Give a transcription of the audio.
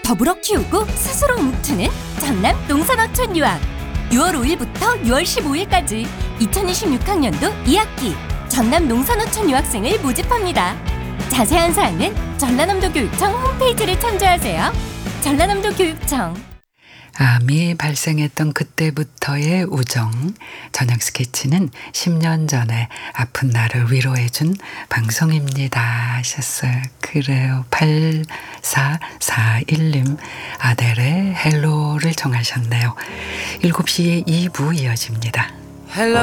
더불어 키우고 스스로 뭉치는 전남 농산어촌 유학. 6월 5일부터 6월 15일까지 2026학년도 2학기 전남 농산어촌 유학생을 모집합니다. 자세한 사항은 전라남도교육청 홈페이지를 참조하세요. 전라남도교육청. 암이 발생했던 그때부터의 우정. 저녁 스케치는 10년 전에 아픈 나를 위로해준 방송입니다 하셨어요. 그래요. 8441님 아델의 헬로를 정하셨네요. 7시에 2부 이어집니다.